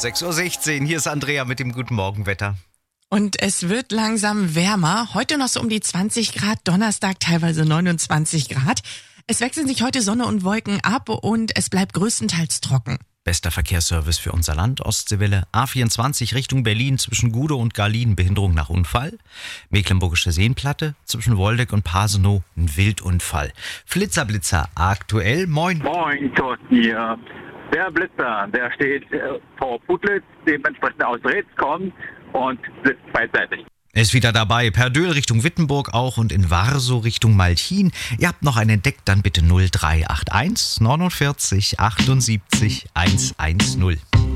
6:16 Uhr, hier ist Andrea mit dem Guten Morgenwetter. Und es wird langsam wärmer. Heute noch so um die 20 Grad, Donnerstag teilweise 29 Grad. Es wechseln sich heute Sonne und Wolken ab und es bleibt größtenteils trocken. Bester Verkehrsservice für unser Land, Ostseewelle, A24 Richtung Berlin zwischen Gudow und Garlin, Behinderung nach Unfall. Mecklenburgische Seenplatte zwischen Woldeck und Pasenow, ein Wildunfall. Flitzer aktuell, moin. Moin, Thorsten hier. Der Blitzer, der steht vor Putlitz, dementsprechend aus Reetz kommt und blitzt beidseitig. Ist wieder dabei, Perdöhl Richtung Wittenburg auch und in Warsow Richtung Malchin. Ihr habt noch einen entdeckt, dann bitte 0381 49 78 110.